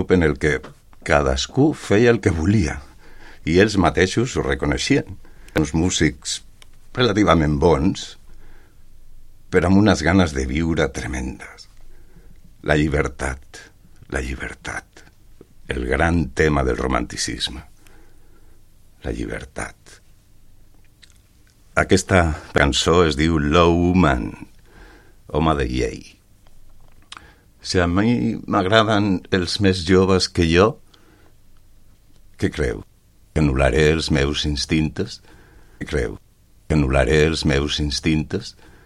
grup en el que cadascú feia el que volia i ells mateixos ho reconeixien. Uns músics relativament bons, però amb unes ganes de viure tremendes. La llibertat, el gran tema del romanticisme. La llibertat. Aquesta cançó es diu Low Man, home de llei. Si a mi m'agraden els més joves que jo, què creu? Que anul·laré els meus instintes? Què creu? Que anul·laré els meus instintes?